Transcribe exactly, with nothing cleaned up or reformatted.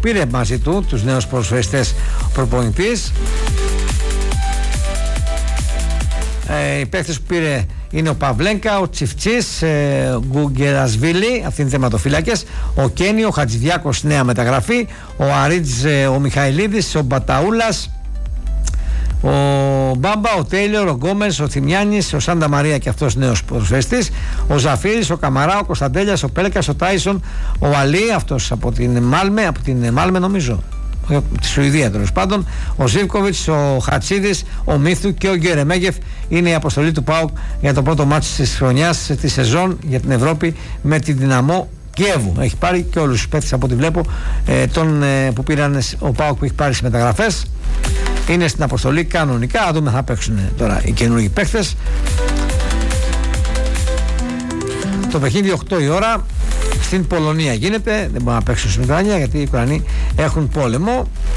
πήρε μαζί του τους νέους ποδοσφαιριστές προπονητής. Ε, οι παίκτες που πήρε είναι ο Παυλένκα, ο Τσιφτσής, ε, Γκουγκερασβίλη, αυτοί είναι θεματοφύλακες, ο Κένι, ο Χατζηδιάκος, νέα μεταγραφή, ο Αρίτζ, ε, ο Μιχαηλίδης, ο Μπαταούλας, ο Μπάμπα, ο Τέιλορ, ο Γκόμες, ο Θημιάνης, ο Σάντα Μαρία και αυτός νέος ποδοσφαιριστής, ο Ζαφίρης, ο Καμαρά, ο Κωνσταντέλιας, ο Πέλεκας, ο Τάισον, ο Αλή, αυτός από την Μάλμε, από την Μάλμε νομίζω, τη Σουηδία τέλος πάντων, ο Ζίβκοβιτς, ο Χατσίδης, ο Μίθου και ο Γκερεμέγεφ. Είναι η αποστολή του ΠΑΟΚ για το πρώτο μάτς της χρονιάς, της σεζόν για την Ευρώπη με τη Δυναμό Κιέβου. Έχει πάρει και όλους τους παίκτες από ό,τι βλέπω, ε, τον, ε, που πήραν ο ΠΑΟΚ που έχει πάρει στις μεταγραφές. Είναι στην αποστολή κανονικά. Θα δούμε, θα παίξουν τώρα οι καινούργιοι παίκτες. Το παιχνίδι οκτώ η ώρα στην Πολωνία γίνεται. Δεν μπορούν να παίξουν στην Ουκρανία γιατί οι Ουκρανοί έχουν πόλεμο.